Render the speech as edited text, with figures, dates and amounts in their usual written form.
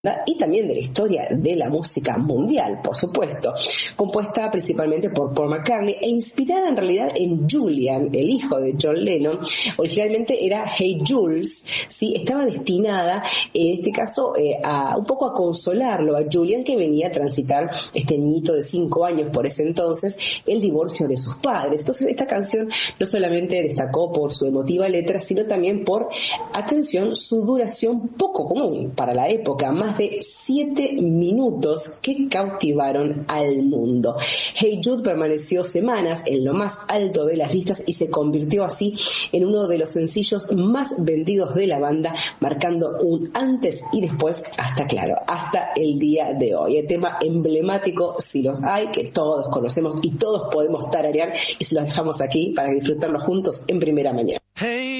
y también de la historia de la música mundial, por supuesto, compuesta principalmente por Paul McCartney e inspirada en realidad en Julian, el hijo de John Lennon. Originalmente era Hey Jules, ¿sí? Estaba destinada en este caso a un poco a consolarlo a Julian, que venía a transitar este niñito de 5 años por ese entonces, el divorcio de sus padres. Entonces esta canción no solamente destacó por su emotiva letra, sino también por, atención, su duración poco común para la época, más de 7 minutos, que cautivaron al mundo. Hey Jude permaneció semanas en lo más alto de las listas y se convirtió así en uno de los sencillos más vendidos de la banda, marcando un antes y después hasta el día de hoy. El tema emblemático, si los hay, que todos conocemos y todos podemos tararear, y se los dejamos aquí para disfrutarlo juntos en primera mañana. Hey.